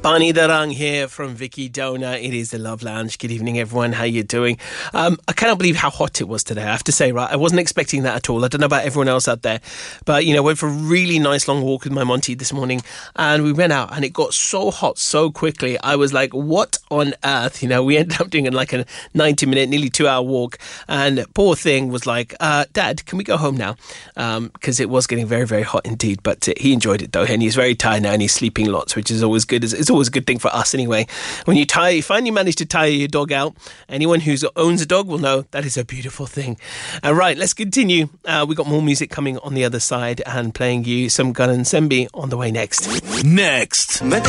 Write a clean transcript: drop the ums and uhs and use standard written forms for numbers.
Pani Darang here from Vicky Dona. It is the Love Lounge. Good evening, everyone. How you doing? I cannot believe how hot it was today. I have to say, right? I wasn't expecting that at all. I don't know about everyone else out there, but went for a really nice long walk with my Monty this morning, and we went out, and it got so hot so quickly. I was like, "What on earth?" We ended up doing like a 90-minute, nearly 2-hour walk, and poor thing was like, "Dad, can we go home now?" Because it was getting very, very hot indeed. But he enjoyed it though, and he's very tired now, and he's sleeping lots, which is always good. It's always a good thing for us anyway. When you finally manage to tire your dog out, anyone who owns a dog will know that is a beautiful thing. Right, let's continue. We got more music coming on the other side and playing you some Gun and Sembi on the way next.